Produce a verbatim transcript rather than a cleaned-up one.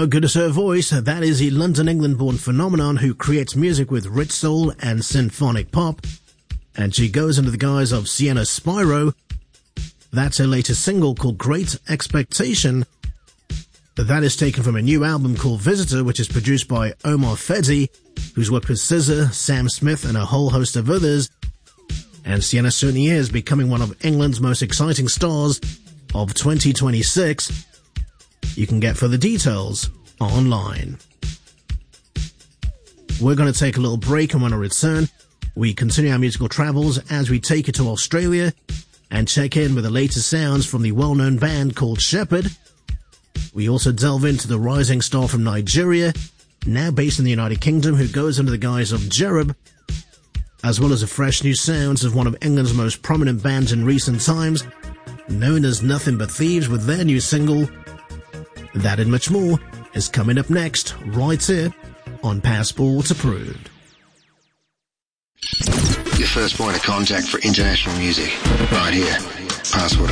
How good is her voice? That is the London, England-born phenomenon who creates music with rich soul and symphonic pop. And she goes under the guise of Sienna Spyro. That's her latest single called Great Expectation. That is taken from a new album called Visitor, which is produced by Omar Fedi, who's worked with S Z A, Sam Smith, and a whole host of others. And Sienna certainly is becoming one of England's most exciting stars of twenty twenty-six. You can get further details online. We're going to take a little break, and when I return, we continue our musical travels as we take you to Australia and check in with the latest sounds from the well-known band called Shepherd. We also delve into the rising star from Nigeria, now based in the United Kingdom, who goes under the guise of Jerub, as well as the fresh new sounds of one of England's most prominent bands in recent times, known as Nothing But Thieves, with their new single. That and much more is coming up next, right here on Passport Approved. Your first point of contact for international music, right here, Passport